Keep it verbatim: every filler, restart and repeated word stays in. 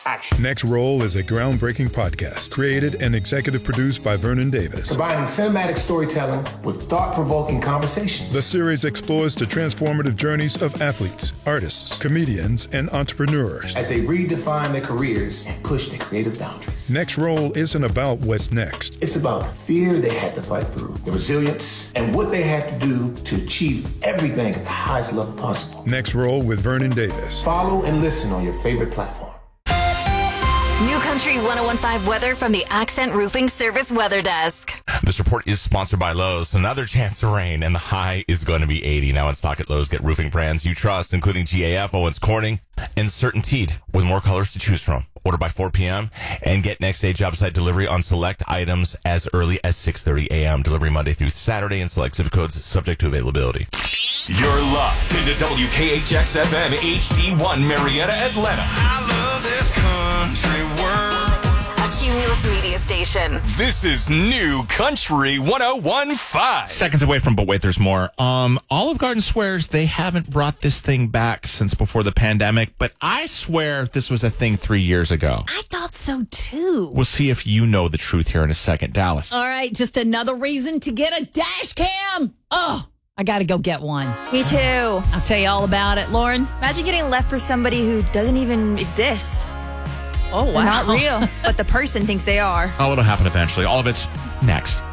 action. Next Roll is a groundbreaking podcast created and executive produced by Vernon Davis. Combining cinematic storytelling with thought-provoking conversations. The series explores the transformative journeys of athletes, artists, comedians, and entrepreneurs as they redefine their careers and push their creative boundaries. Next Roll isn't about what's next. It's about the fear they had to fight through, the resilience, and what they had to do to achieve everything at the highest level possible. Next Roll with Vernon Davis. Follow and listen on your favorite platform. New Country one oh one point five weather from the Accent Roofing Service Weather Desk. This report is sponsored by Lowe's. Another chance of rain, and the high is going to be eighty. Now in stock at Lowe's, get roofing brands you trust, including G A F, Owens Corning, and CertainTeed, with more colors to choose from. Order by four p.m. and get next day job site delivery on select items as early as six thirty a.m. Delivery Monday through Saturday in select zip codes, subject to availability. You're locked into W K H X F M H D one Marietta, Atlanta. I love this country world. A Cumulus Media Station. This is New Country one oh one point five. Seconds away from, but wait, there's more. Um, Olive Garden swears they haven't brought this thing back since before the pandemic, but I swear this was a thing three years ago. I thought so too. We'll see if you know the truth here in a second. Dallas. All right, just another reason to get a dash cam. Oh, I got to go get one. Me too. I'll tell you all about it, Lauren. Imagine getting left for somebody who doesn't even exist. Oh, wow. They're not real, but the person thinks they are. Oh, it'll happen eventually. All of it's next.